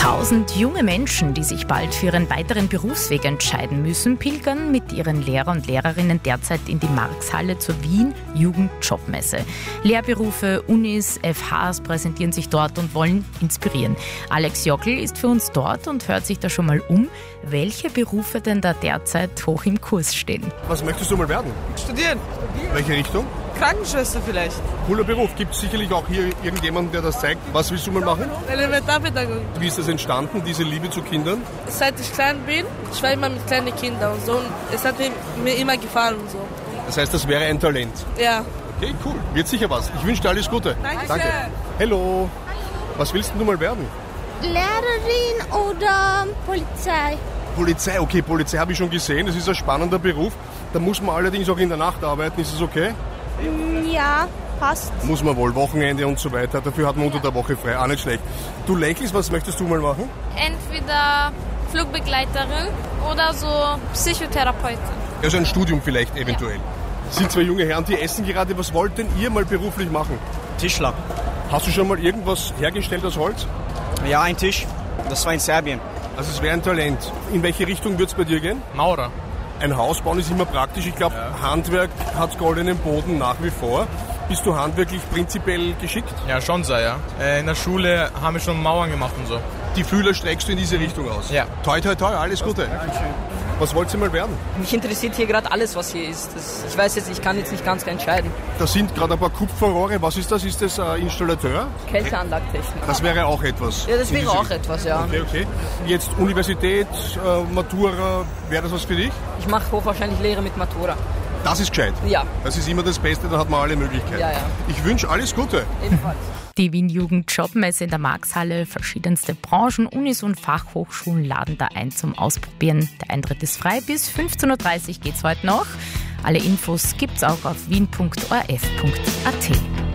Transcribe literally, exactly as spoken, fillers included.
Tausend junge Menschen, die sich bald für ihren weiteren Berufsweg entscheiden müssen, pilgern mit ihren Lehrer und Lehrerinnen derzeit in die Marxhalle zur Wien Jugendjobmesse. Lehrberufe, Unis, F Hs präsentieren sich dort und wollen inspirieren. Alex Jockel ist für uns dort und hört sich da schon mal um, welche Berufe denn da derzeit hoch im Kurs stehen. Was möchtest du mal werden? Studieren. Welche Richtung? Krankenschwester vielleicht. Cooler Beruf. Gibt es sicherlich auch hier irgendjemanden, der das zeigt. Was willst du mal machen? Elementarpädagogik. Wie ist das entstanden, diese Liebe zu Kindern? Seit ich klein bin, ich war immer mit kleinen Kindern und so. Und es hat mir immer gefallen und so. Das heißt, das wäre ein Talent. Ja. Okay, cool. Wird sicher was. Ich wünsche dir alles Gute. Danke. Danke. Hallo. Was willst du mal werden? Lehrerin oder Polizei? Polizei. Okay, Polizei habe ich schon gesehen. Das ist ein spannender Beruf. Da muss man allerdings auch in der Nacht arbeiten. Ist das okay? Ja, passt. Muss man wohl. Wochenende und so weiter. Dafür hat man unter der Woche frei. Auch nicht schlecht. Du lächelst. Was möchtest du mal machen? Entweder Flugbegleiterin oder so Psychotherapeutin. Also ein Studium vielleicht eventuell. Ja. Sind zwei junge Herren, die essen gerade. Was wollt denn ihr mal beruflich machen? Tischler. Hast du schon mal irgendwas hergestellt aus Holz? Ja, ein Tisch. Das war in Serbien. Also es wäre ein Talent. In welche Richtung wird es bei dir gehen? Maurer. Ein Haus bauen ist immer praktisch. Ich glaube, ja. Handwerk hat goldenen Boden nach wie vor. Bist du handwerklich prinzipiell geschickt? Ja, schon sehr, ja. In der Schule haben wir schon Mauern gemacht und so. Die Fühler streckst du in diese Richtung aus? Ja. Toi, toi, toi, alles Gute. Dankeschön. Was wollt ihr mal werden? Mich interessiert hier gerade alles, was hier ist. Das, ich weiß jetzt, ich kann jetzt nicht ganz entscheiden. Da sind gerade ein paar Kupferrohre. Was ist das? Ist das ein Installateur? Kälteanlagtechnik. Das wäre auch etwas. Ja, das wäre auch etwas, ja. Okay, okay. Jetzt Universität, äh, Matura, wäre das was für dich? Ich mache hochwahrscheinlich Lehre mit Matura. Das ist gescheit. Ja. Das ist immer das Beste, da hat man alle Möglichkeiten. Ja, ja. Ich wünsche alles Gute. Ebenfalls. Die Wien Jugendjobmesse in der Marxhalle, verschiedenste Branchen, Unis und Fachhochschulen laden da ein zum Ausprobieren. Der Eintritt ist frei, bis fünfzehn Uhr dreißig geht's heute noch. Alle Infos gibt's auch auf wien punkt o r f punkt a t.